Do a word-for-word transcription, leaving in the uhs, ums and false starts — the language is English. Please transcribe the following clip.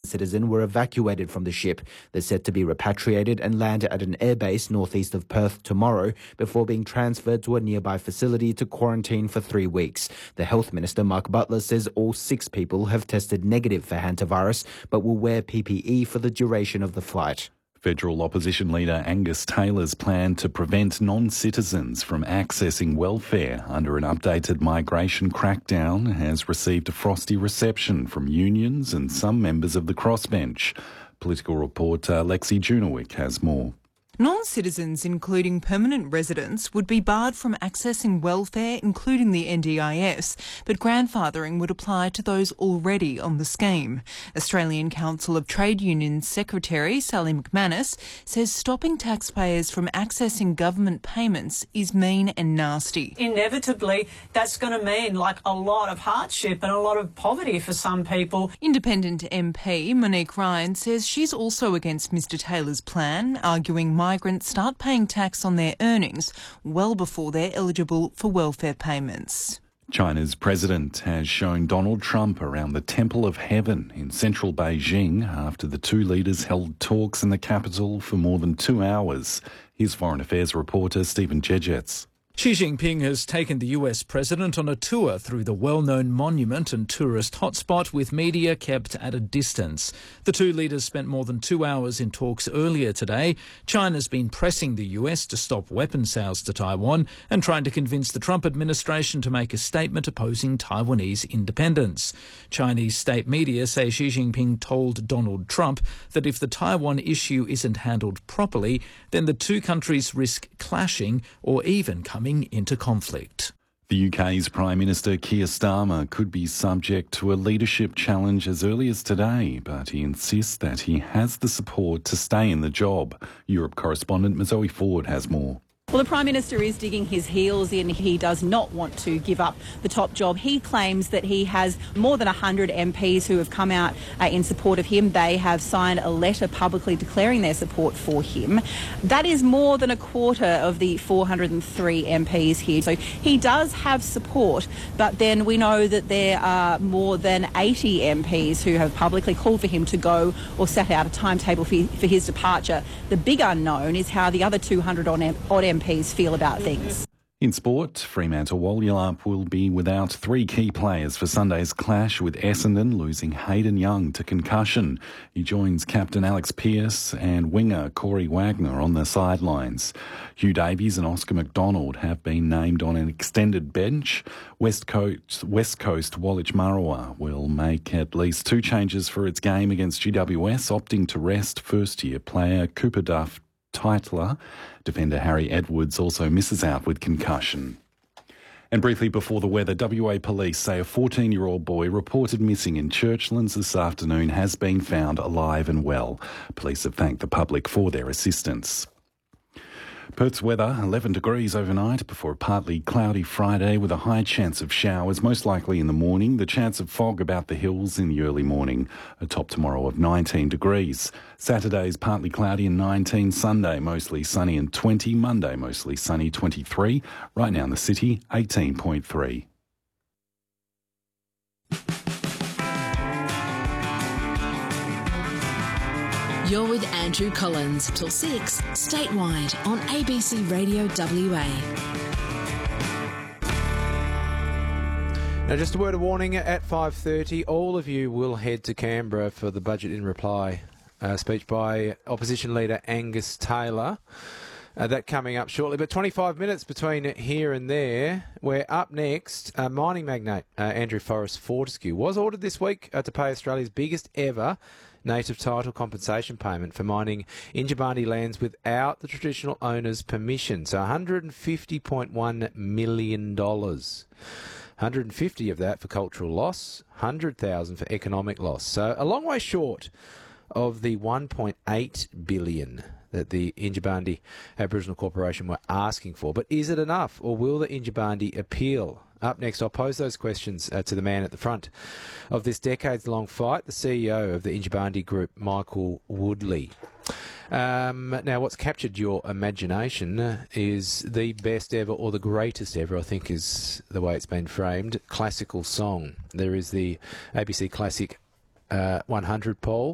citizen were evacuated from the ship. They're set to be repatriated and land at an airbase northeast of Perth tomorrow before being transferred to a nearby facility to quarantine for three weeks. The Health Minister, Mark Butler, says all six people have tested negative for hantavirus but will wear P P E for the duration of the flight. Federal opposition leader Angus Taylor's plan to prevent non-citizens from accessing welfare under an updated migration crackdown has received a frosty reception from unions and some members of the crossbench. Political reporter Lexi Junowick has more. Non-citizens, including permanent residents, would be barred from accessing welfare, including the N D I S, but grandfathering would apply to those already on the scheme. Australian Council of Trade Unions Secretary Sally McManus says stopping taxpayers from accessing government payments is mean and nasty. Inevitably, that's going to mean like a lot of hardship and a lot of poverty for some people. Independent M P Monique Ryan says she's also against Mr Taylor's plan, arguing migrants start paying tax on their earnings well before they're eligible for welfare payments. China's president has shown Donald Trump around the Temple of Heaven in central Beijing after the two leaders held talks in the capital for more than two hours. Here's Foreign Affairs reporter Stephen Jejets. Xi Jinping has taken the U S president on a tour through the well-known monument and tourist hotspot, with media kept at a distance. The two leaders spent more than two hours in talks earlier today. China's been pressing the U S to stop weapon sales to Taiwan and trying to convince the Trump administration to make a statement opposing Taiwanese independence. Chinese state media say Xi Jinping told Donald Trump that if the Taiwan issue isn't handled properly, then the two countries risk clashing or even coming into conflict. The U K's Prime Minister Keir Starmer could be subject to a leadership challenge as early as today, but he insists that he has the support to stay in the job. Europe correspondent Mazoe Ford has more. Well, the Prime Minister is digging his heels in. He does not want to give up the top job. He claims that he has more than one hundred M Ps who have come out uh, in support of him. They have signed a letter publicly declaring their support for him. That is more than a quarter of the four hundred three M Ps here. So he does have support, but then we know that there are more than eighty M Ps who have publicly called for him to go or set out a timetable for, for his departure. The big unknown is how the other two hundred odd M Ps feel about things. In sport, Fremantle Walyalup will be without three key players for Sunday's clash, with Essendon losing Hayden Young to concussion. He joins captain Alex Pearce and winger Corey Wagner on the sidelines. Hugh Davies and Oscar McDonald have been named on an extended bench. West Coast, West Coast Woolwich Marooa will make at least two changes for its game against G W S, opting to rest first-year player Cooper Duff Titler. Defender Harry Edwards also misses out with concussion. And briefly before the weather, W A police say a fourteen-year-old boy reported missing in Churchlands this afternoon has been found alive and well. Police have thanked the public for their assistance. Perth's weather, eleven degrees overnight before a partly cloudy Friday with a high chance of showers, most likely in the morning. The chance of fog about the hills in the early morning. A top tomorrow of nineteen degrees. Saturday's partly cloudy and nineteen. Sunday mostly sunny and twenty. Monday mostly sunny, twenty-three. Right now in the city, eighteen point three. You're with Andrew Collins till six, statewide on A B C Radio W A. Now, just a word of warning, at five thirty, all of you will head to Canberra for the Budget in Reply uh, speech by Opposition Leader Angus Taylor. Uh, that coming up shortly. But twenty-five minutes between here and there. We're up next. Uh, mining magnate uh, Andrew Forrest Fortescue was ordered this week uh, to pay Australia's biggest ever native title compensation payment for mining Yindjibarndi lands without the traditional owner's permission. So one hundred fifty point one million dollars. one hundred fifty of that for cultural loss, one hundred thousand for economic loss. So a long way short of the one point eight billion dollars that the Yindjibarndi Aboriginal Corporation were asking for. But is it enough, or will the Yindjibarndi appeal? Up next, I'll pose those questions uh, to the man at the front of this decades-long fight, the C E O of the Yindjibarndi Group, Michael Woodley. Um, now, what's captured your imagination uh, is the best ever, or the greatest ever, I think is the way it's been framed, classical song. There is the A B C Classic uh, one hundred poll.